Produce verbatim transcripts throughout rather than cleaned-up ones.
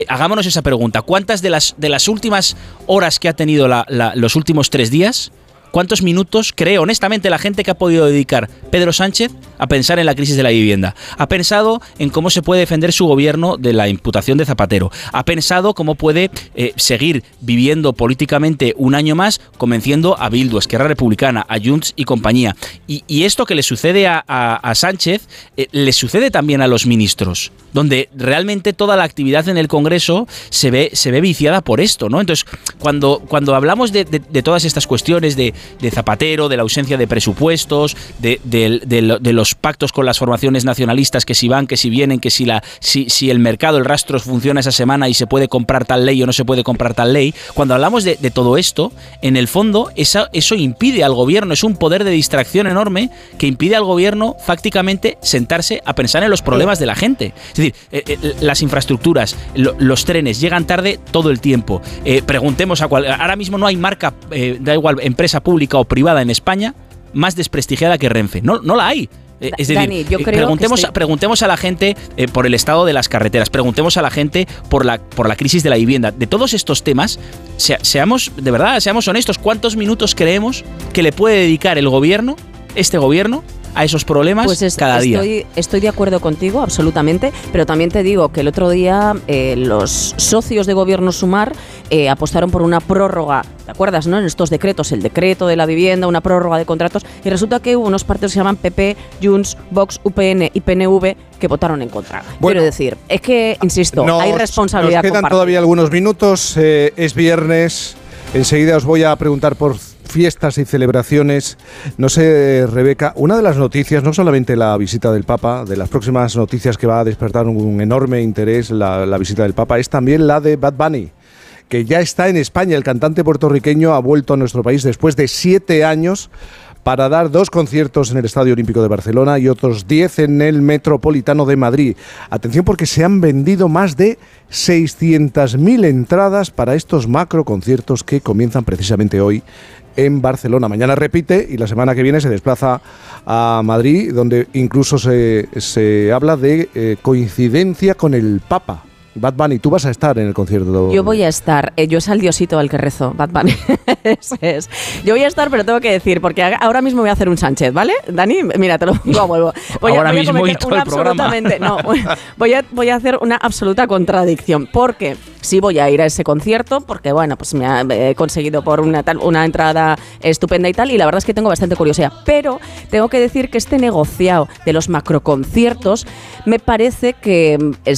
hagámonos esa pregunta. ¿Cuántas de las, de las últimas horas que ha tenido la, la, los últimos tres días... ¿Cuántos minutos cree honestamente la gente que ha podido dedicar Pedro Sánchez a pensar en la crisis de la vivienda? Ha pensado en cómo se puede defender su gobierno de la imputación de Zapatero. Ha pensado cómo puede eh, seguir viviendo políticamente un año más, convenciendo a Bildu, a Esquerra Republicana, a Junts y compañía. Y, y esto que le sucede a, a, a Sánchez, eh, le sucede también a los ministros, donde realmente toda la actividad en el Congreso se ve, se ve viciada por esto, ¿no? Entonces, cuando, cuando hablamos de, de, de todas estas cuestiones de de Zapatero, de la ausencia de presupuestos, de, de, de, de los pactos con las formaciones nacionalistas, que si van, que si vienen, que si, la, si, si el mercado, el rastro funciona esa semana y se puede comprar tal ley o no se puede comprar tal ley, cuando hablamos de, de todo esto, en el fondo esa, eso impide al gobierno, es un poder de distracción enorme que impide al gobierno fácticamente sentarse a pensar en los problemas de la gente. Es decir, eh, eh, las infraestructuras, lo, los trenes llegan tarde todo el tiempo. Eh, preguntemos a cuál, ahora mismo no hay marca, eh, da igual, empresa pública pública o privada en España más desprestigiada que Renfe. No, no la hay. Es decir, Dani, yo creo preguntemos, que estoy... preguntemos a la gente eh, por el estado de las carreteras, preguntemos a la gente por la, por la crisis de la vivienda. De todos estos temas, se, seamos, de verdad, seamos honestos, ¿cuántos minutos creemos que le puede dedicar el gobierno, este gobierno, a esos problemas pues es, cada día? Estoy, estoy de acuerdo contigo, absolutamente, pero también te digo que el otro día eh, los socios de Gobierno Sumar eh, apostaron por una prórroga, ¿te acuerdas, no? En estos decretos, el decreto de la vivienda, una prórroga de contratos, y resulta que hubo unos partidos que se llaman P P, Junts, Vox, U P N y P N V que votaron en contra. Bueno, quiero decir, es que, insisto, nos, hay responsabilidad nos quedan compartida. Todavía algunos minutos, eh, es viernes, enseguida os voy a preguntar por fiestas y celebraciones. No sé, Rebeca, una de las noticias, no solamente la visita del Papa, de las próximas noticias que va a despertar un enorme interés la, la visita del Papa, es también la de Bad Bunny, que ya está en España. El cantante puertorriqueño ha vuelto a nuestro país después de siete años para dar dos conciertos en el Estadio Olímpico de Barcelona y otros diez en el Metropolitano de Madrid. Atención, porque se han vendido más de seiscientas mil entradas para estos macro conciertos que comienzan precisamente hoy en Barcelona. Mañana repite y la semana que viene se desplaza a Madrid, donde incluso se, se habla de eh, coincidencia con el Papa. Bad Bunny, tú vas a estar en el concierto. Yo voy a estar, eh, yo es al diosito al que rezo, Bad Bunny. Ese es. Yo voy a estar, pero tengo que decir, porque ahora mismo voy a hacer un Sánchez, ¿vale? Dani, mira, te lo pongo a huevo. Voy ahora a, voy mismo a y todo el programa. No, voy a, voy a hacer una absoluta contradicción, porque sí voy a ir a ese concierto, porque bueno, pues me ha, he conseguido por una, tal, una entrada estupenda y tal, y la verdad es que tengo bastante curiosidad, pero tengo que decir que este negociado de los macroconciertos me parece que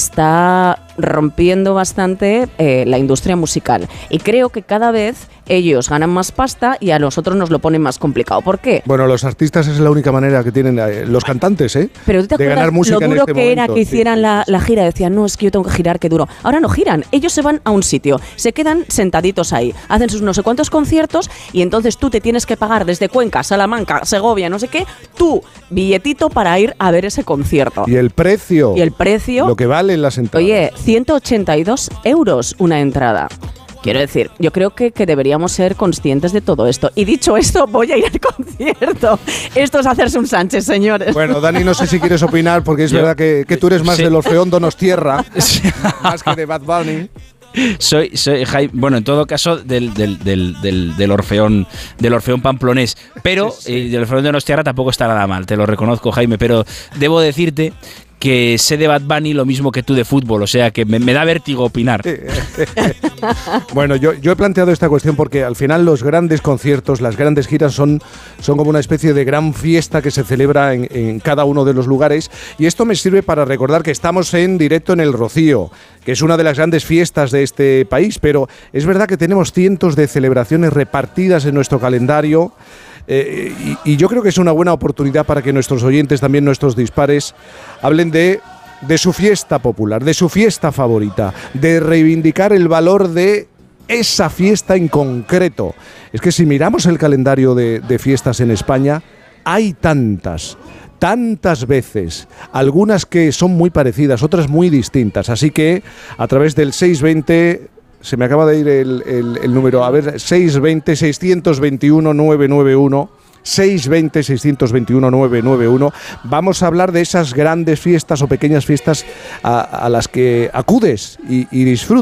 está rompiendo bastante eh, la industria musical, y creo que cada vez ellos ganan más pasta y a nosotros nos lo ponen más complicado. ¿Por qué? Bueno, los artistas es la única manera que tienen, eh, los cantantes, ¿eh? Pero ¿tú te de acuerdas ganar música lo duro en este que momento? era que hicieran sí, la, sí, la gira? Decían, no, es que yo tengo que girar, qué duro. Ahora no giran, ellos se van a un sitio, se quedan sentaditos ahí, hacen sus no sé cuántos conciertos, y entonces tú te tienes que pagar desde Cuenca, Salamanca, Segovia, no sé qué, tu billetito para ir a ver ese concierto. Y el precio. Y el precio. Lo que valen las entradas. Oye, ciento ochenta y dos euros una entrada. Quiero decir, yo creo que, que deberíamos ser conscientes de todo esto. Y dicho esto, voy a ir al concierto. Esto es hacerse un Sánchez, señores. Bueno, Dani, no sé si quieres opinar, porque es yo, verdad que, que tú eres más sí. del Orfeón Donostierra, más que de Bad Bunny. Soy, soy Jaime, bueno, en todo caso del, del, del, del, del Orfeón del Orfeón pamplonés, pero sí. eh, del Orfeón de Donostiarra tampoco está nada mal, te lo reconozco, Jaime, pero debo decirte que sé de Bad Bunny lo mismo que tú de fútbol, o sea que me, me da vértigo opinar. Bueno, yo, yo he planteado esta cuestión porque al final los grandes conciertos, las grandes giras son, son como una especie de gran fiesta que se celebra en, en cada uno de los lugares, y esto me sirve para recordar que estamos en directo en El Rocío, que es una de las grandes fiestas de este país, pero es verdad que tenemos cientos de celebraciones repartidas en nuestro calendario. Eh, y, y yo creo que es una buena oportunidad para que nuestros oyentes, también nuestros dispares, hablen de, de su fiesta popular, de su fiesta favorita, de reivindicar el valor de esa fiesta en concreto. Es que si miramos el calendario de, de fiestas en España, hay tantas, tantas veces, algunas que son muy parecidas, otras muy distintas, así que a través del seis veinte... Se me acaba de ir el, el, el número, a ver, seis veinte, seiscientos veintiuno, novecientos noventa y uno, seiscientos veinte, seiscientos veintiuno, novecientos noventa y uno. Vamos a hablar de esas grandes fiestas o pequeñas fiestas a, a las que acudes y, y disfrutas.